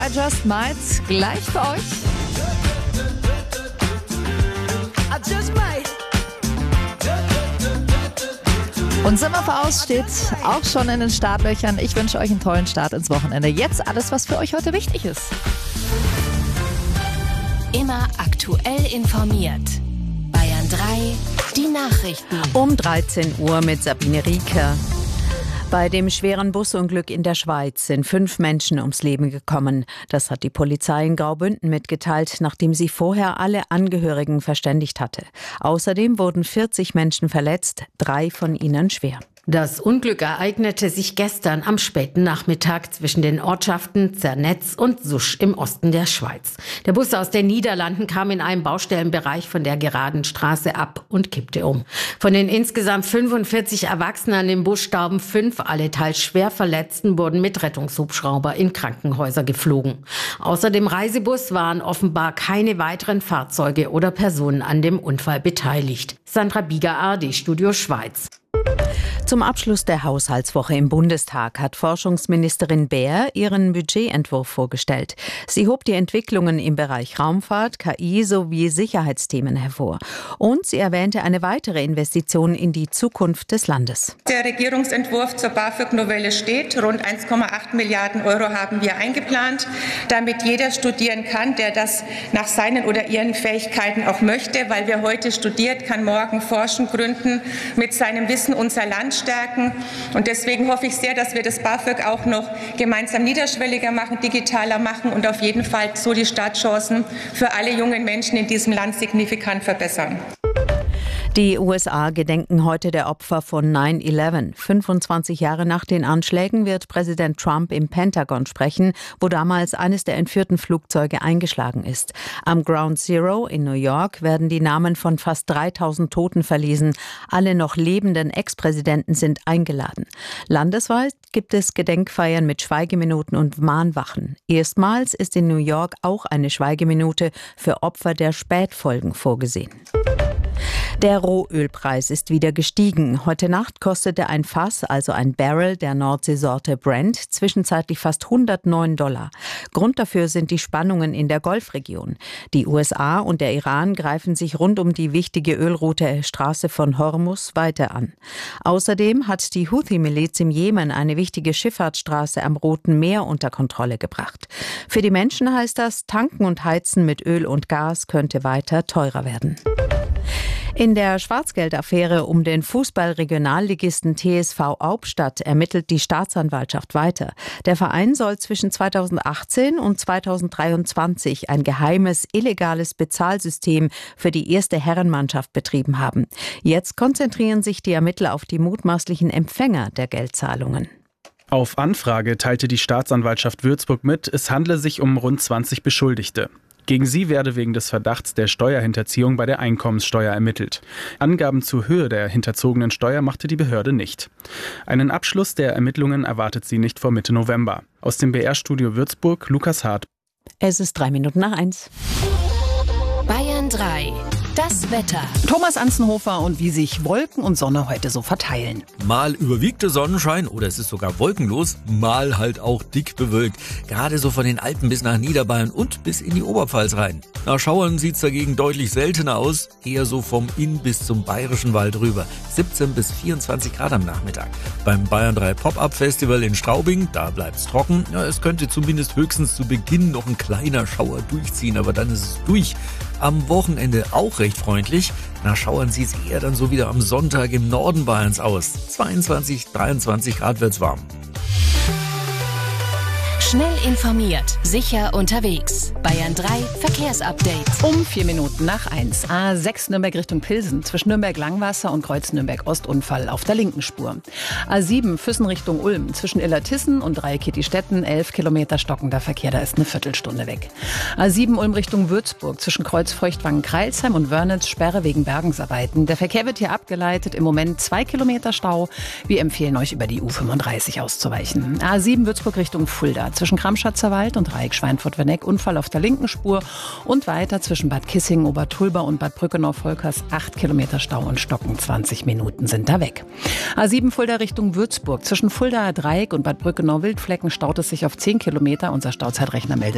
I Just Might gleich für euch. Und Simmer voraus steht auch schon in den Startlöchern. Ich wünsche euch einen tollen Start ins Wochenende. Jetzt alles, was für euch heute wichtig ist. Immer aktuell informiert. Bayern 3, die Nachrichten. Um 13 Uhr mit Sabine Rieker. Bei dem schweren Busunglück in der Schweiz sind 5 Menschen ums Leben gekommen. Das hat die Polizei in Graubünden mitgeteilt, nachdem sie vorher alle Angehörigen verständigt hatte. Außerdem wurden 40 Menschen verletzt, 3 von ihnen schwer. Das Unglück ereignete sich gestern am späten Nachmittag zwischen den Ortschaften Zernetz und Susch im Osten der Schweiz. Der Bus aus den Niederlanden kam in einem Baustellenbereich von der geraden Straße ab und kippte um. Von den insgesamt 45 Erwachsenen an dem Bus starben 5, alle teils schwer Verletzten wurden mit Rettungshubschrauber in Krankenhäuser geflogen. Außer dem Reisebus waren offenbar keine weiteren Fahrzeuge oder Personen an dem Unfall beteiligt. Sandra Bieger, ARD Studio Schweiz. Zum Abschluss der Haushaltswoche im Bundestag hat Forschungsministerin Baer ihren Budgetentwurf vorgestellt. Sie hob die Entwicklungen im Bereich Raumfahrt, KI sowie Sicherheitsthemen hervor. Und sie erwähnte eine weitere Investition in die Zukunft des Landes. Der Regierungsentwurf zur BAföG-Novelle steht. Rund 1,8 Milliarden Euro haben wir eingeplant, damit jeder studieren kann, der das nach seinen oder ihren Fähigkeiten auch möchte. Weil wer heute studiert, kann morgen forschen, gründen, mit seinem Wissen unser Land stärken. Und deswegen hoffe ich sehr, dass wir das BAföG auch noch gemeinsam niederschwelliger machen, digitaler machen und auf jeden Fall so die Startchancen für alle jungen Menschen in diesem Land signifikant verbessern. Die USA gedenken heute der Opfer von 9/11. 25 Jahre nach den Anschlägen wird Präsident Trump im Pentagon sprechen, wo damals eines der entführten Flugzeuge eingeschlagen ist. Am Ground Zero in New York werden die Namen von fast 3000 Toten verlesen. Alle noch lebenden Ex-Präsidenten sind eingeladen. Landesweit gibt es Gedenkfeiern mit Schweigeminuten und Mahnwachen. Erstmals ist in New York auch eine Schweigeminute für Opfer der Spätfolgen vorgesehen. Der Rohölpreis ist wieder gestiegen. Heute Nacht kostete ein Fass, also ein Barrel der Nordseesorte Brent, zwischenzeitlich fast $109. Grund dafür sind die Spannungen in der Golfregion. Die USA und der Iran greifen sich rund um die wichtige Ölroute Straße von Hormuz weiter an. Außerdem hat die Houthi-Miliz im Jemen eine wichtige Schifffahrtsstraße am Roten Meer unter Kontrolle gebracht. Für die Menschen heißt das, Tanken und Heizen mit Öl und Gas könnte weiter teurer werden. In der Schwarzgeldaffäre um den Fußball-Regionalligisten TSV Aubstadt ermittelt die Staatsanwaltschaft weiter. Der Verein soll zwischen 2018 und 2023 ein geheimes, illegales Bezahlsystem für die erste Herrenmannschaft betrieben haben. Jetzt konzentrieren sich die Ermittler auf die mutmaßlichen Empfänger der Geldzahlungen. Auf Anfrage teilte die Staatsanwaltschaft Würzburg mit, es handle sich um rund 20 Beschuldigte. Gegen sie werde wegen des Verdachts der Steuerhinterziehung bei der Einkommenssteuer ermittelt. Angaben zur Höhe der hinterzogenen Steuer machte die Behörde nicht. Einen Abschluss der Ermittlungen erwartet sie nicht vor Mitte November. Aus dem BR-Studio Würzburg, Lukas Hart. Es ist 1:03. Bayern 3. Das Wetter. Thomas Anzenhofer und wie sich Wolken und Sonne heute so verteilen. Mal überwiegt der Sonnenschein oder es ist sogar wolkenlos, mal halt auch dick bewölkt. Gerade so von den Alpen bis nach Niederbayern und bis in die Oberpfalz rein. Nach Schauern sieht's dagegen deutlich seltener aus, eher so vom Inn bis zum Bayerischen Wald rüber. 17 bis 24 Grad am Nachmittag. Beim Bayern 3 Pop-Up Festival in Straubing, da bleibt's trocken. Ja, es könnte zumindest höchstens zu Beginn noch ein kleiner Schauer durchziehen, aber dann ist es durch. Am Wochenende auch recht freundlich. Nach Schauern sieht es eher dann so wieder am Sonntag im Norden Bayerns aus. 22, 23 Grad wird's warm. Schnell informiert, sicher unterwegs. Bayern 3 Verkehrsupdate. Um 1:04. A6 Nürnberg Richtung Pilsen. Zwischen Nürnberg-Langwasser und Kreuz Nürnberg-Ost Unfall auf der linken Spur. A7 Füssen Richtung Ulm. Zwischen Illertissen und Dreieckittistetten 11 Kilometer stockender Verkehr. Da ist eine Viertelstunde weg. A7 Ulm Richtung Würzburg. Zwischen Kreuz Feuchtwangen-Kreilsheim und Wörnitz Sperre wegen Bergungsarbeiten. Der Verkehr wird hier abgeleitet. Im Moment 2 Kilometer Stau. Wir empfehlen euch über die U35 auszuweichen. A7 Würzburg Richtung Fulda. Zwischen Kramschatzer Wald und Dreieck Schweinfurt-Werneck Unfall auf der linken Spur und weiter zwischen Bad Kissingen, Obertulba und Bad Brückenau-Volkers 8 Kilometer Stau und Stocken 20 Minuten sind da weg. A7 Fulda Richtung Würzburg. Zwischen Fuldaer Dreieck und Bad Brückenau-Wildflecken staut es sich auf 10 Kilometer. Unser Stauzeitrechner meldet